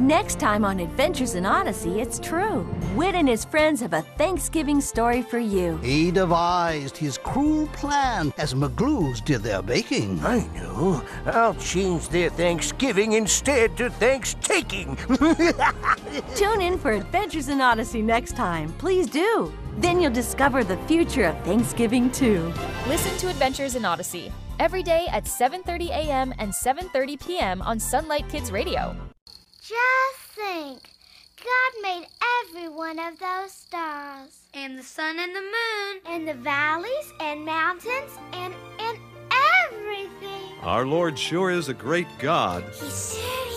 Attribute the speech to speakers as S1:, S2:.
S1: Next time on Adventures in Odyssey, it's true. Wit and his friends have a Thanksgiving story for you.
S2: He devised his cruel plan as McGlues did their baking.
S3: I know. I'll change their Thanksgiving instead to Thanks-taking.
S1: Tune in for Adventures in Odyssey next time. Please do. Then you'll discover the future of Thanksgiving, too.
S4: Listen to Adventures in Odyssey every day at 7:30 a.m. and 7:30 p.m. on Sunlight Kids Radio.
S5: Just think, God made every one of those stars.
S6: And the sun and the moon.
S5: And the valleys and mountains and everything.
S7: Our Lord sure is a great God.
S5: He said